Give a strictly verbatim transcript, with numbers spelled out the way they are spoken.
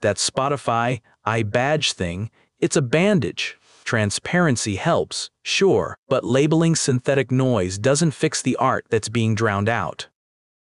that Spotify iBadge thing, it's a bandage. Transparency helps, sure, but labeling synthetic noise doesn't fix the art that's being drowned out.